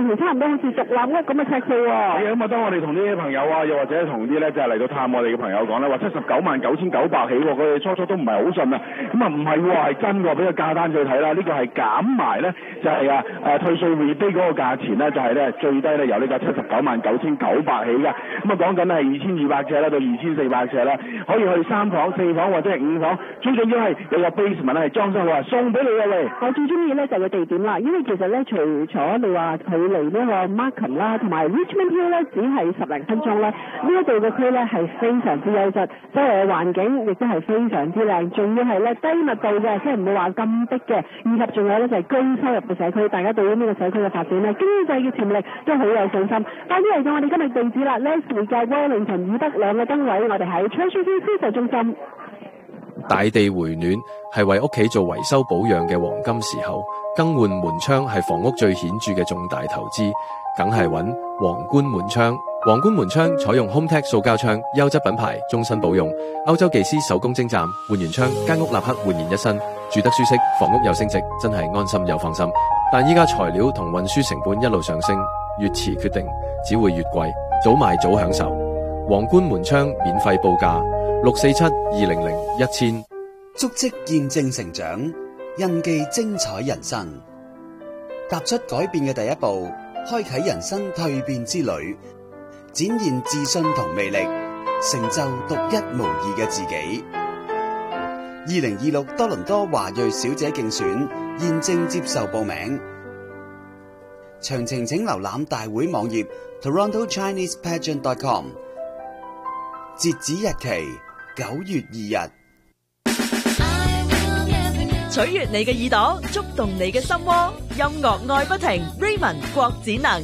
乎差唔多好似獨立屋咁嘅尺數喎。 係咁啊，當我哋同啲朋友啊，又或者同啲咧就係嚟到探我哋嘅朋友講咧，話799900起喎，佢哋初都唔係好信啊。咁啊唔係喎，係真喎，俾個價單佢睇啦。呢個係減埋咧，就係退稅 rebate 嗰個價錢咧，就係咧最低咧由呢個799900起㗎。咁啊講緊係2200尺啦到2400尺啦，可以去3房、4房或者係5房，最重要係有個 basement 咧係裝修好啊，送俾你啊喂！ 我最中意咧就係個地點啦，因為其實咧除咗你話距離呢個 Markham 啦，同埋 Richmond Hill 咧只係10零分鐘咧，呢一度嘅區咧係非常之優質，周圍嘅環境亦都係非常之靚，仲要係咧低密度嘅，即係唔會話咁逼嘅，以及仲有咧就係高收入嘅社區，大家對於呢個社區嘅發展咧經濟嘅潛力都好有信心。快啲嚟到我哋今日地址啦 ，Leslie 嘅 Wellington 以北兩個燈位，我哋喺 Treasure Hill 銷售中心。 大地回暖係為屋企做維修保養嘅黃金時候，更換門窗係房屋最顯著嘅重大投資，梗係揾皇冠門窗。皇冠門窗採用 HomeTech 塑膠窗，優質品牌，終身保用。歐洲技師手工精湛，換完窗間屋立刻煥然一新，住得舒適，房屋又升值，真係安心又放心。但依家材料同運輸成本一路上升，越遲決定只會越貴，早買早享受。皇冠門窗免費報價647-200-1000。 足跡見證成長，印記精彩人生。踏出改變嘅第一步，開啟人生蛻變之旅，展現自信同魅力，成就獨一無二嘅自己。2026多倫多華裔小姐競選現正接受報名，詳情請瀏覽大會網頁 TorontoChinesePageant.com。截止日期9月2日。 取悅你嘅耳朵，觸動你嘅心窩，音樂愛不停 ，Raymond 郭展能。